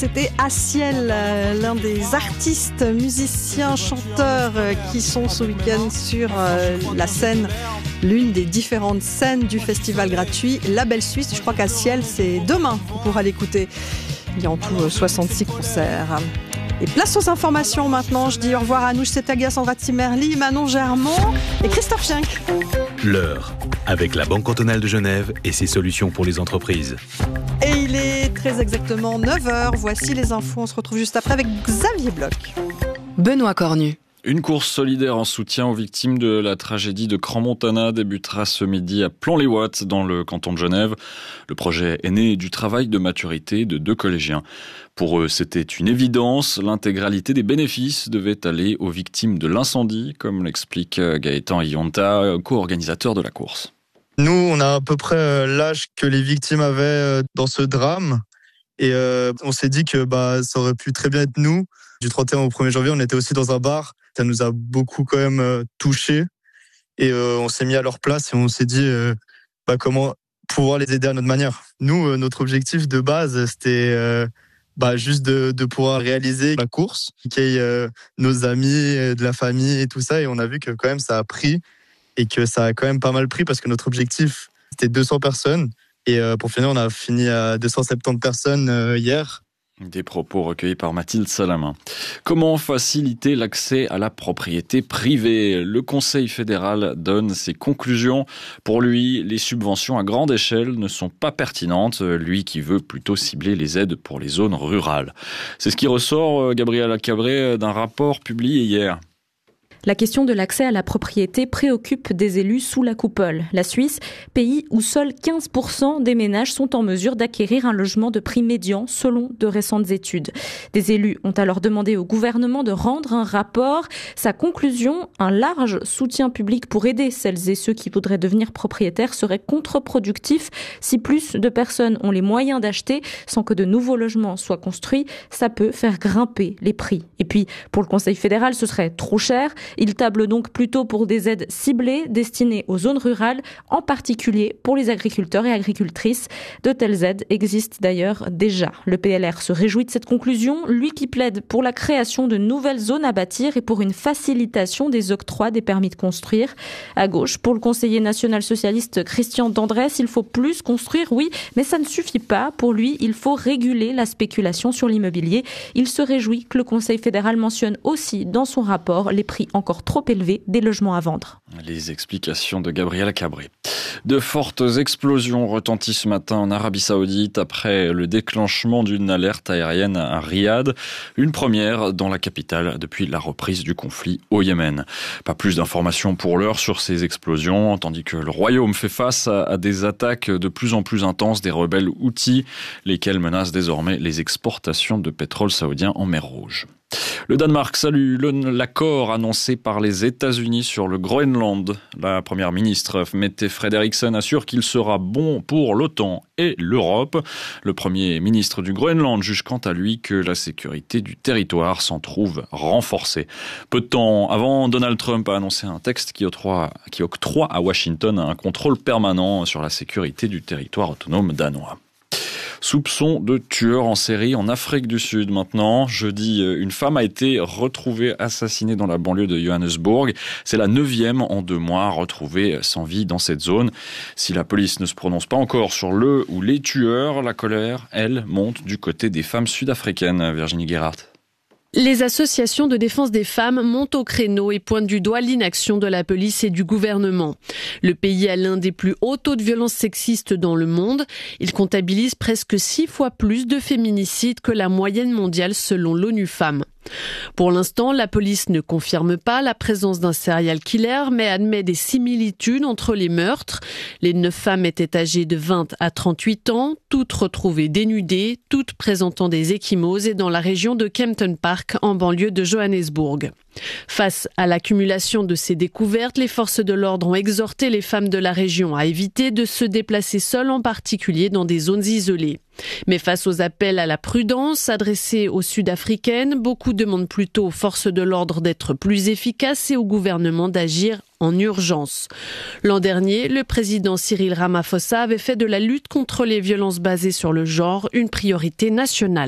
C'était Aciel, l'un des artistes, musiciens, chanteurs qui sont ce week-end sur la scène, l'une des différentes scènes du festival gratuit La Belle Suisse. Je crois qu'Aciel, c'est demain qu'on pourra l'écouter. Il y a en tout 66 concerts. Et place aux informations maintenant. Je dis au revoir à Anouche Setaga, Sandra Timerli, Manon Germont et Christophe Schenk. L'heure, avec la Banque cantonale de Genève et ses solutions pour les entreprises. Et il est très exactement 9h. Voici les infos. On se retrouve juste après avec Xavier Bloch. Benoît Cornu. Une course solidaire en soutien aux victimes de la tragédie de Crans-Montana débutera ce midi à Plan-les-Ouates dans le canton de Genève. Le projet est né du travail de maturité de 2 collégiens. Pour eux, c'était une évidence. L'intégralité des bénéfices devait aller aux victimes de l'incendie, comme l'explique Gaëtan Ionta, co-organisateur de la course. Nous, on a à peu près l'âge que les victimes avaient dans ce drame. Et on s'est dit que ça aurait pu très bien être nous. Du 31 au 1er janvier, on était aussi dans un bar. Ça nous a beaucoup quand même touchés. Et on s'est mis à leur place et on s'est dit comment pouvoir les aider à notre manière. Nous, notre objectif de base, c'était juste de pouvoir réaliser la course, qu'il y ait nos amis, de la famille et tout ça. Et on a vu que quand même ça a pris et que ça a quand même pas mal pris parce que notre objectif, c'était 200 personnes. Et pour finir, on a fini à 270 personnes hier. Des propos recueillis par Mathilde Salamin. Comment faciliter l'accès à la propriété privée ? Le Conseil fédéral donne ses conclusions. Pour lui, les subventions à grande échelle ne sont pas pertinentes, lui qui veut plutôt cibler les aides pour les zones rurales. C'est ce qui ressort, Gabriela Cabré, d'un rapport publié hier. La question de l'accès à la propriété préoccupe des élus sous la coupole. La Suisse, pays où seuls 15% des ménages sont en mesure d'acquérir un logement de prix médian selon de récentes études. Des élus ont alors demandé au gouvernement de rendre un rapport. Sa conclusion, un large soutien public pour aider celles et ceux qui voudraient devenir propriétaires serait contre-productif. Si plus de personnes ont les moyens d'acheter sans que de nouveaux logements soient construits, ça peut faire grimper les prix. Et puis, pour le Conseil fédéral, ce serait trop cher. Il table donc plutôt pour des aides ciblées destinées aux zones rurales, en particulier pour les agriculteurs et agricultrices. De telles aides existent d'ailleurs déjà. Le PLR se réjouit de cette conclusion, lui qui plaide pour la création de nouvelles zones à bâtir et pour une facilitation des octrois des permis de construire. À gauche, pour le conseiller national socialiste Christian Dandrès, il faut plus construire, oui, mais ça ne suffit pas. Pour lui, il faut réguler la spéculation sur l'immobilier. Il se réjouit que le Conseil fédéral mentionne aussi dans son rapport les prix encore trop élevés des logements à vendre. Les explications de Gabriela Cabré. De fortes explosions retentissent ce matin en Arabie Saoudite après le déclenchement d'une alerte aérienne à Riyad. Une première dans la capitale depuis la reprise du conflit au Yémen. Pas plus d'informations pour l'heure sur ces explosions, tandis que le Royaume fait face à des attaques de plus en plus intenses des rebelles Houthis, lesquels menacent désormais les exportations de pétrole saoudien en mer Rouge. Le Danemark salue l'accord annoncé par les États-Unis sur le Groenland. La première ministre Mette Frederiksen assure qu'il sera bon pour l'OTAN et l'Europe. Le premier ministre du Groenland juge quant à lui que la sécurité du territoire s'en trouve renforcée. Peu de temps avant, Donald Trump a annoncé un texte qui octroie à Washington un contrôle permanent sur la sécurité du territoire autonome danois. Soupçon de tueur en série en Afrique du Sud maintenant. Jeudi, une femme a été retrouvée assassinée dans la banlieue de Johannesburg. C'est la 9e en 2 mois retrouvée sans vie dans cette zone. Si la police ne se prononce pas encore sur le ou les tueurs, la colère, elle, monte du côté des femmes sud-africaines. Virginie Gerhardt. Les associations de défense des femmes montent au créneau et pointent du doigt l'inaction de la police et du gouvernement. Le pays a l'un des plus hauts taux de violence sexiste dans le monde. Il comptabilise presque 6 fois plus de féminicides que la moyenne mondiale selon l'ONU Femmes. Pour l'instant, la police ne confirme pas la présence d'un serial killer, mais admet des similitudes entre les meurtres. Les 9 femmes étaient âgées de 20 à 38 ans, toutes retrouvées dénudées, toutes présentant des ecchymoses et dans la région de Kempton Park, en banlieue de Johannesburg. Face à l'accumulation de ces découvertes, les forces de l'ordre ont exhorté les femmes de la région à éviter de se déplacer seules, en particulier dans des zones isolées. Mais face aux appels à la prudence adressés aux Sud-Africaines, beaucoup demandent plutôt aux forces de l'ordre d'être plus efficaces et au gouvernement d'agir en urgence. L'an dernier, le président Cyril Ramaphosa avait fait de la lutte contre les violences basées sur le genre une priorité nationale.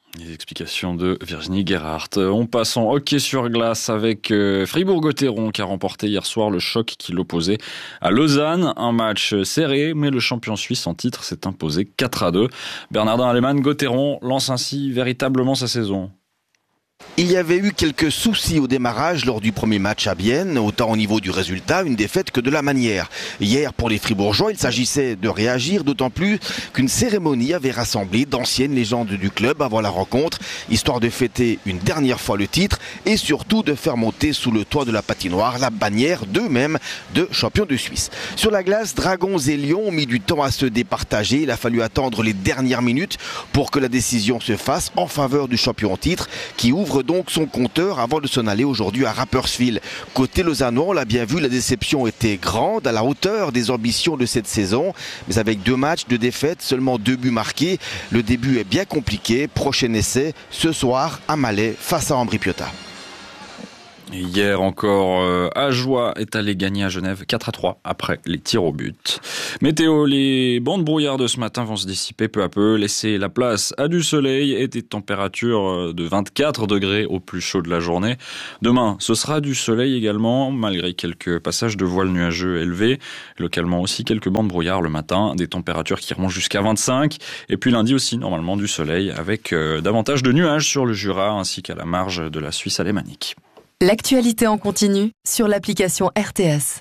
Les explications de Virginie Gerhardt. On passe en hockey sur glace avec Fribourg-Gotteron qui a remporté hier soir le choc qui l'opposait à Lausanne. Un match serré, mais le champion suisse en titre s'est imposé 4-2. Bernardin Alemann, Gotteron lance ainsi véritablement sa saison. Il y avait eu quelques soucis au démarrage lors du premier match à Bienne, autant au niveau du résultat, une défaite que de la manière. Hier, pour les Fribourgeois, il s'agissait de réagir, d'autant plus qu'une cérémonie avait rassemblé d'anciennes légendes du club avant la rencontre, histoire de fêter une dernière fois le titre et surtout de faire monter sous le toit de la patinoire la bannière d'eux-mêmes de champions de Suisse. Sur la glace, Dragons et Lions ont mis du temps à se départager. Il a fallu attendre les dernières minutes pour que la décision se fasse en faveur du champion en titre qui ouvre donc son compteur avant de s'en aller aujourd'hui à Rapperswil. Côté lausannois, on l'a bien vu, la déception était grande, à la hauteur des ambitions de cette saison, mais avec 2 matchs de défaite, seulement 2 buts marqués, le début est bien compliqué. Prochain essai ce soir à Malais face à Ambri Piotta. Hier encore, Ajoie est allé gagner à Genève 4-3 après les tirs au but. Météo, les bancs de brouillard de ce matin vont se dissiper peu à peu, laisser la place à du soleil et des températures de 24 degrés au plus chaud de la journée. Demain, ce sera du soleil également, malgré quelques passages de voiles nuageux élevés. Localement aussi, quelques bancs de brouillard le matin, des températures qui remontent jusqu'à 25. Et puis lundi aussi, normalement, du soleil avec davantage de nuages sur le Jura ainsi qu'à la marge de la Suisse alémanique. L'actualité en continu sur l'application RTS.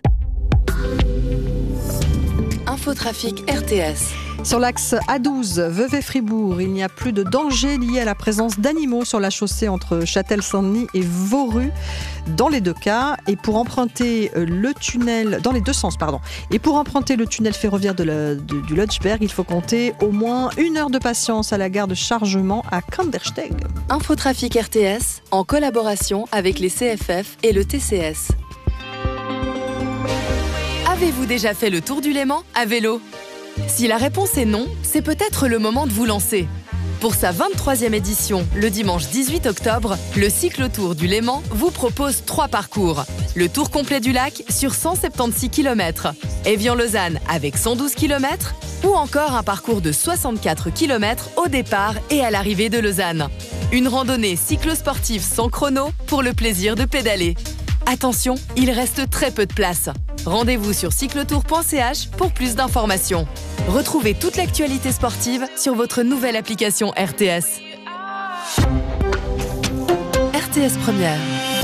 Infotrafic RTS. Sur l'axe A12, Vevey-Fribourg, il n'y a plus de danger lié à la présence d'animaux sur la chaussée entre Châtel-Saint-Denis et Vauru, dans les 2 cas. Et pour emprunter le tunnel, dans les 2 sens, pardon. Et pour emprunter le tunnel ferroviaire du Lötschberg, il faut compter au moins 1 heure de patience à la gare de chargement à Kandersteg. Infotrafic RTS, en collaboration avec les CFF et le TCS. Avez-vous déjà fait le tour du Léman à vélo ? Si la réponse est non, c'est peut-être le moment de vous lancer. Pour sa 23e édition, le dimanche 18 octobre, le cyclotour du Léman vous propose 3 parcours. Le tour complet du lac sur 176 km, Évian-Lausanne avec 112 km, ou encore un parcours de 64 km au départ et à l'arrivée de Lausanne. Une randonnée cyclosportive sans chrono pour le plaisir de pédaler. Attention, il reste très peu de place. Rendez-vous sur cyclotour.ch pour plus d'informations. Retrouvez toute l'actualité sportive sur votre nouvelle application RTS. RTS Première.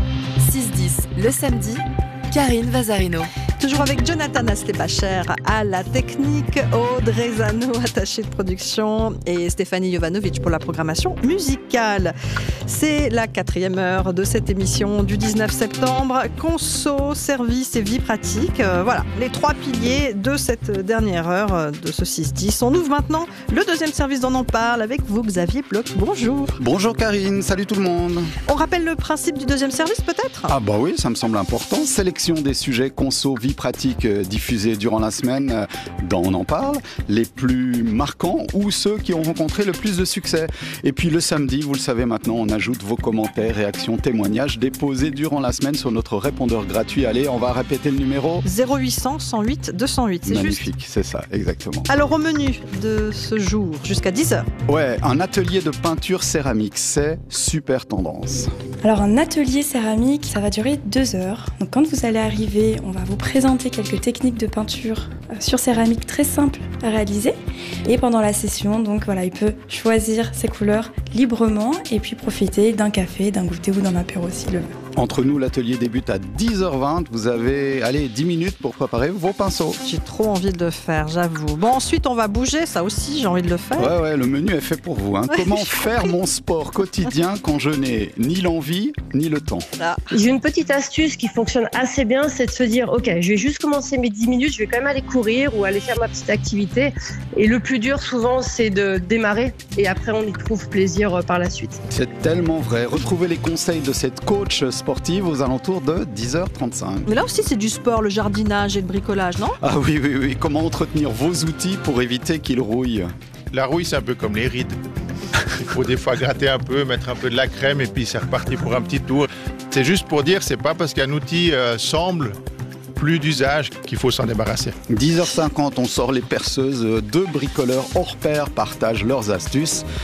6-10 le samedi, Karine Vazarino. Toujours avec Jonathan Aslebacher à la technique, Audrey Zano, attachée de production, et Stéphanie Jovanovic pour la programmation musicale. C'est la 4e heure de cette émission du 19 septembre. Conso, service et vie pratique. Voilà, les 3 piliers de cette dernière heure de ce 6-10. On ouvre maintenant le 2e service d'On en parle avec vous, Xavier Bloch. Bonjour. Bonjour Karine, salut tout le monde. On rappelle le principe du 2e service peut-être ? Ah bah oui, ça me semble important. Sélection des sujets conso, vie pratique diffusés durant la semaine dans On en parle, les plus marquants ou ceux qui ont rencontré le plus de succès. Et puis le samedi, vous le savez maintenant, on ajoute vos commentaires, réactions, témoignages déposés durant la semaine sur notre répondeur gratuit. Allez, on va répéter le numéro 0800 108 208, c'est magnifique, juste. C'est ça, exactement. Alors au menu de ce jour, jusqu'à 10h. Ouais, un atelier de peinture céramique, c'est super tendance. Alors un atelier céramique, ça va durer 2 heures. Donc quand vous allez arriver, on va vous présenter quelques techniques de peinture sur céramique très simples à réaliser. Et pendant la session, donc voilà, il peut choisir ses couleurs librement et puis profiter d'un café, d'un goûter ou d'un apéro s'il le veut. Entre nous, l'atelier débute à 10h20. Vous avez, 10 minutes pour préparer vos pinceaux. J'ai trop envie de le faire, j'avoue. Bon, ensuite, on va bouger, ça aussi, j'ai envie de le faire. Ouais, le menu est fait pour vous. Comment faire mon sport quotidien quand je n'ai ni l'envie, ni le temps ? J'ai une petite astuce qui fonctionne assez bien, c'est de se dire, ok, je vais juste commencer mes 10 minutes, je vais quand même aller courir ou aller faire ma petite activité. Et le plus dur, souvent, c'est de démarrer. Et après, on y trouve plaisir par la suite. C'est tellement vrai. Retrouvez les conseils de cette coach sportive aux alentours de 10h35. Mais là aussi, c'est du sport, le jardinage et le bricolage, non ? Ah oui. Comment entretenir vos outils pour éviter qu'ils rouillent ? La rouille, c'est un peu comme les rides. Il faut des fois gratter un peu, mettre un peu de la crème et puis c'est reparti pour un petit tour. C'est juste pour dire, c'est pas parce qu'un outil semble plus d'usage qu'il faut s'en débarrasser. 10h50, on sort les perceuses. 2 bricoleurs hors pair partagent leurs astuces.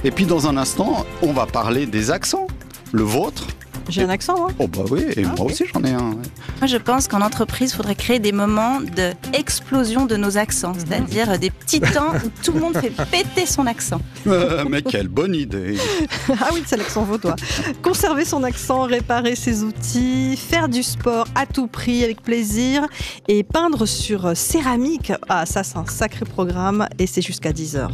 Et puis dans un instant, on va parler des accents. Le vôtre. J'ai un accent, moi. Oh bah oui, et moi aussi j'en ai un. Ouais. Moi je pense qu'en entreprise, il faudrait créer des moments d'explosion de nos accents, c'est-à-dire des petits temps où tout le monde fait péter son accent. Mais quelle bonne idée. Ah oui, c'est l'accent vaudois. Conserver son accent, réparer ses outils, faire du sport à tout prix avec plaisir et peindre sur céramique. Ah ça c'est un sacré programme et c'est jusqu'à 10h.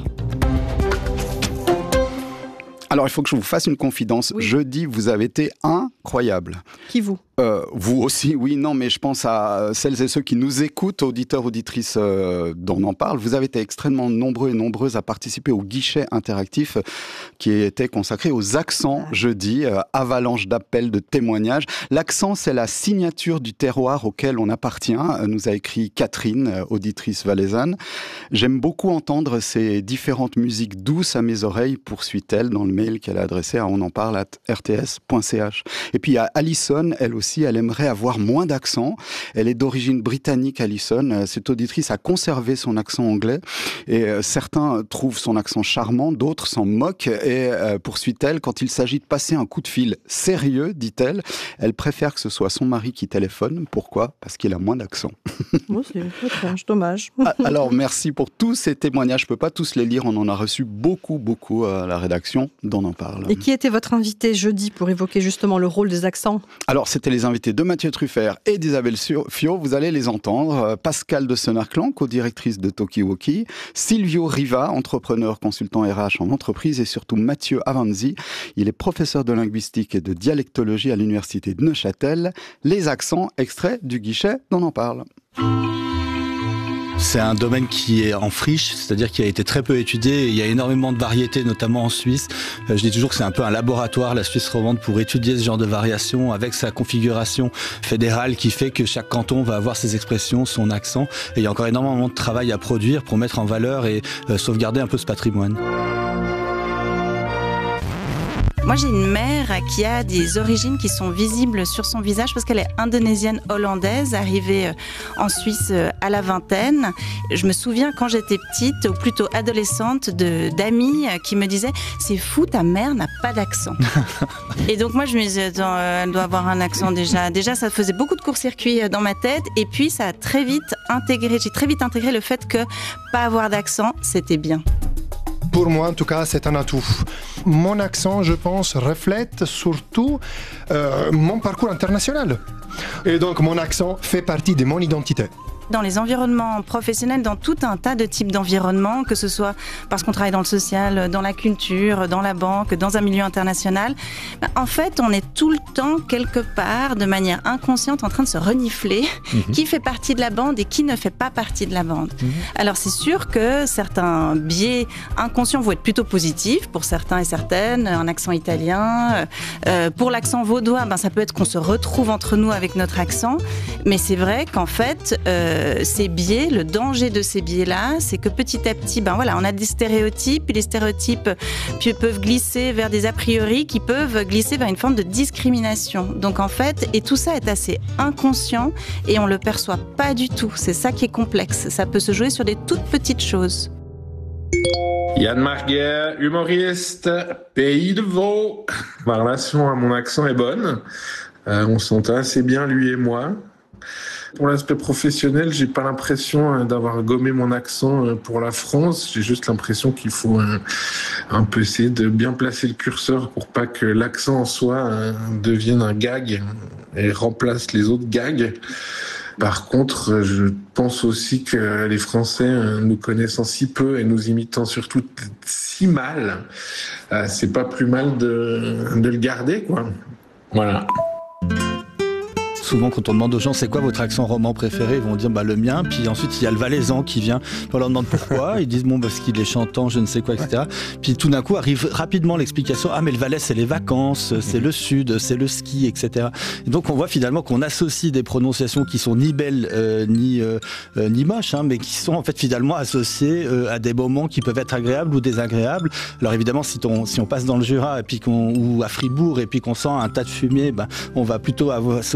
Alors, il faut que je vous fasse une confidence. Oui. Jeudi, vous avez été incroyable. Qui vous ? Vous aussi, oui, non, mais je pense à celles et ceux qui nous écoutent, auditeurs, auditrices dont on en parle. Vous avez été extrêmement nombreux et nombreuses à participer au guichet interactif qui était consacré aux accents jeudi, avalanche d'appels, de témoignages. L'accent, c'est la signature du terroir auquel on appartient, nous a écrit Catherine, auditrice valaisanne. J'aime beaucoup entendre ces différentes musiques douces à mes oreilles, poursuit-elle dans le mail qu'elle a adressé à onenparle@rts.ch. Et puis il y a Alison, elle aussi, elle aimerait avoir moins d'accent. Elle est d'origine britannique, Alison. Cette auditrice a conservé son accent anglais et certains trouvent son accent charmant, d'autres s'en moquent et poursuit-elle, quand il s'agit de passer un coup de fil sérieux, dit-elle, elle préfère que ce soit son mari qui téléphone. Pourquoi ? Parce qu'il a moins d'accent. Bon, c'est étrange, dommage. Alors merci pour tous ces témoignages. Je peux pas tous les lire, on en a reçu beaucoup à la rédaction d'On en parle. Et qui était votre invité jeudi pour évoquer justement le rôle des accents ? Alors c'était les invités de Mathieu Truffert et d'Isabelle Fio, vous allez les entendre. Pascal de Senarclan, co-directrice de Talkie-Walkie, Silvio Riva, entrepreneur consultant RH en entreprise et surtout Mathieu Avanzi, il est professeur de linguistique et de dialectologie à l'université de Neuchâtel. Les accents, extraits du guichet d'On en parle. C'est un domaine qui est en friche, c'est-à-dire qui a été très peu étudié. Il y a énormément de variétés, notamment en Suisse. Je dis toujours que c'est un peu un laboratoire, la Suisse romande, pour étudier ce genre de variations avec sa configuration fédérale qui fait que chaque canton va avoir ses expressions, son accent. Et il y a encore énormément de travail à produire pour mettre en valeur et sauvegarder un peu ce patrimoine. Moi, j'ai une mère qui a des origines qui sont visibles sur son visage parce qu'elle est indonésienne hollandaise, arrivée en Suisse à la vingtaine. Je me souviens quand j'étais petite, ou plutôt adolescente, d'amis qui me disaient « C'est fou, ta mère n'a pas d'accent ». Et donc moi, je me disais « Attends, elle doit avoir un accent déjà ». Déjà, ça faisait beaucoup de court-circuit dans ma tête. Et puis, ça a très vite intégré, j'ai très vite intégré le fait que pas avoir d'accent, c'était bien. Pour moi, en tout cas, c'est un atout. Mon accent, je pense, reflète surtout mon parcours international. Et donc, mon accent fait partie de mon identité. Dans les environnements professionnels, dans tout un tas de types d'environnements, que ce soit parce qu'on travaille dans le social, dans la culture, dans la banque, dans un milieu international, en fait, on est tout le temps, quelque part, de manière inconsciente, en train de se renifler qui fait partie de la bande et qui ne fait pas partie de la bande. Alors, c'est sûr que certains biais inconscients vont être plutôt positifs pour certains et certaines, un accent italien. Pour l'accent vaudois, ça peut être qu'on se retrouve entre nous avec notre accent, mais c'est vrai qu'en fait, ces biais, le danger de ces biais-là, c'est que petit à petit, on a des stéréotypes, et les stéréotypes peuvent glisser vers des a priori qui peuvent glisser vers une forme de discrimination. Donc en fait, et tout ça est assez inconscient et on le perçoit pas du tout. C'est ça qui est complexe. Ça peut se jouer sur des toutes petites choses. Yann Marguer, humoriste, pays de Vaud. Ma relation à mon accent est bonne. On s'entend assez bien, lui et moi. Pour l'aspect professionnel, j'ai pas l'impression d'avoir gommé mon accent pour la France. J'ai juste l'impression qu'il faut un peu essayer de bien placer le curseur pour pas que l'accent en soi devienne un gag et remplace les autres gags. Par contre, je pense aussi que les Français nous connaissant si peu et nous imitant surtout si mal, c'est pas plus mal de le garder, quoi. Voilà. Souvent, quand on demande aux gens c'est quoi votre accent roman préféré, ils vont dire le mien. Puis ensuite, il y a le valaisan qui vient. On leur demande pourquoi. Ils disent parce qu'il est chantant, je ne sais quoi, etc. Puis tout d'un coup arrive rapidement l'explication mais le Valais, c'est les vacances, c'est le sud, c'est le ski, etc. Et donc on voit finalement qu'on associe des prononciations qui sont ni belles ni moches, mais qui sont en fait finalement associées à des moments qui peuvent être agréables ou désagréables. Alors évidemment, si on passe dans le Jura et puis ou à Fribourg et puis qu'on sent un tas de fumée, on va plutôt associer des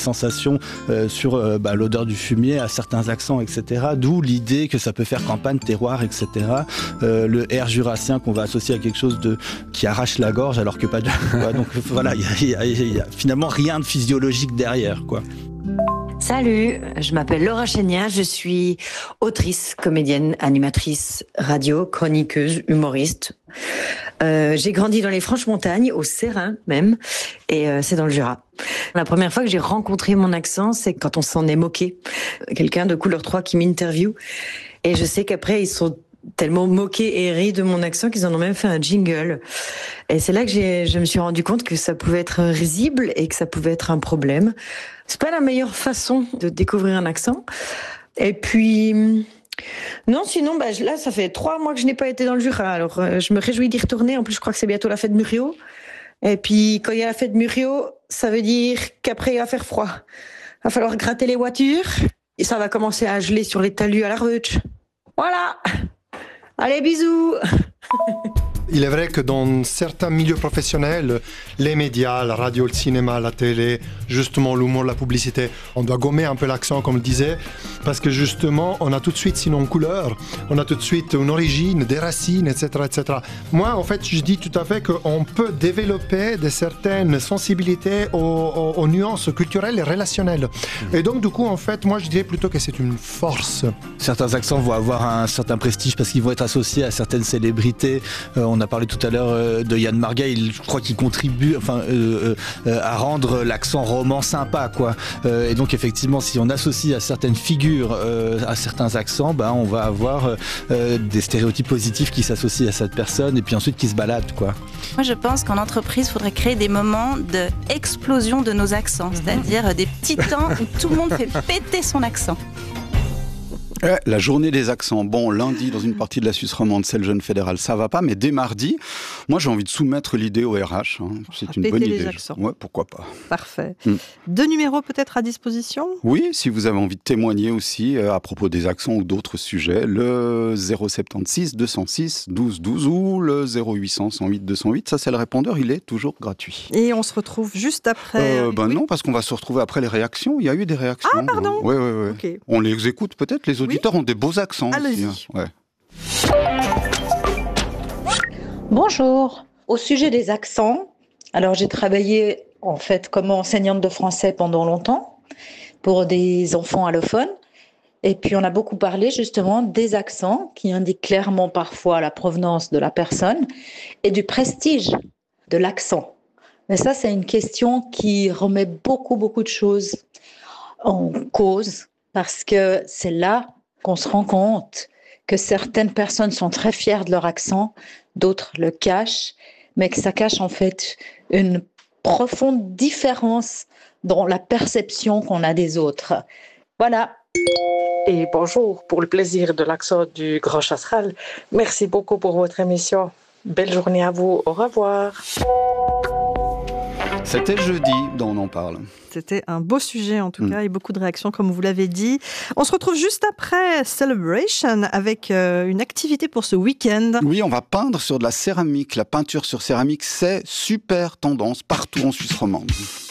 sensation sur l'odeur du fumier, à certains accents, etc. D'où l'idée que ça peut faire campagne, terroir, etc. Le air jurassien qu'on va associer à quelque chose qui arrache la gorge, alors que pas du tout. Donc voilà, il y a finalement rien de physiologique derrière, quoi. Salut, je m'appelle Laura Chénia, je suis autrice, comédienne, animatrice, radio, chroniqueuse, humoriste. J'ai grandi dans les Franches-Montagnes, au Sérin même, et c'est dans le Jura. La première fois que j'ai rencontré mon accent, c'est quand on s'en est moqué. Quelqu'un de Couleur 3 qui m'interviewe, et je sais qu'après ils sont tellement moqués et ris de mon accent qu'ils en ont même fait un jingle. Et c'est là que je me suis rendu compte que ça pouvait être risible et que ça pouvait être un problème. C'est pas la meilleure façon de découvrir un accent. Et puis, non, sinon, là, ça fait 3 mois que je n'ai pas été dans le Jura. Alors, je me réjouis d'y retourner. En plus, je crois que c'est bientôt la fête de Muriot. Et puis, quand il y a la fête de Muriot, ça veut dire qu'après, il va faire froid. Il va falloir gratter les voitures. Et ça va commencer à geler sur les talus à la Reutsch. Voilà. Allez, bisous. Il est vrai que dans certains milieux professionnels, les médias, la radio, le cinéma, la télé, justement l'humour, la publicité, on doit gommer un peu l'accent, comme je disais, parce que justement, on a tout de suite sinon une couleur, on a tout de suite une origine, des racines, etc., etc. Moi, en fait, je dis tout à fait qu'on peut développer de certaines sensibilités aux nuances culturelles et relationnelles. Et donc, du coup, en fait, moi, je dirais plutôt que c'est une force. Certains accents vont avoir un certain prestige parce qu'ils vont être associés à certaines célébrités. On a parlé tout à l'heure de Yann Marguet, je crois qu'il contribue à rendre l'accent roman sympa, quoi. Et donc effectivement, si on associe à certaines figures à certains accents, on va avoir des stéréotypes positifs qui s'associent à cette personne et puis ensuite qui se baladent, quoi. Moi, je pense qu'en entreprise, il faudrait créer des moments d'explosion de nos accents, c'est-à-dire des petits temps où tout le monde fait péter son accent. La journée des accents. Bon, lundi, dans une partie de la Suisse romande, c'est le jeune fédéral, ça va pas, mais dès mardi, moi j'ai envie de soumettre l'idée au RH. C'est une bonne idée. Ouais, pourquoi pas. Parfait. 2 numéros peut-être à disposition ? Oui, si vous avez envie de témoigner aussi à propos des accents ou d'autres sujets, le 076 206 12 12 ou le 0800 108 208, ça c'est le répondeur, il est toujours gratuit. Et on se retrouve juste après Non, parce qu'on va se retrouver après les réactions. Il y a eu des réactions. Ah, pardon. Oui. Okay. On les écoute peut-être, les auditeurs ont des beaux accents. Allez-y. Aussi, hein. Bonjour. Au sujet des accents, alors j'ai travaillé en fait comme enseignante de français pendant longtemps pour des enfants allophones. Et puis on a beaucoup parlé justement des accents qui indiquent clairement parfois la provenance de la personne et du prestige de l'accent. Mais ça, c'est une question qui remet beaucoup de choses en cause parce que c'est là qu'on se rend compte que certaines personnes sont très fières de leur accent, d'autres le cachent, mais que ça cache en fait une profonde différence dans la perception qu'on a des autres. Voilà. Et bonjour, pour le plaisir de l'accent du Grand Chasseral. Merci beaucoup pour votre émission. Belle journée à vous. Au revoir. C'était jeudi dont on en parle. C'était un beau sujet en tout cas et beaucoup de réactions comme vous l'avez dit. On se retrouve juste après Celebration avec une activité pour ce week-end. Oui, on va peindre sur de la céramique. La peinture sur céramique, c'est super tendance partout en Suisse romande.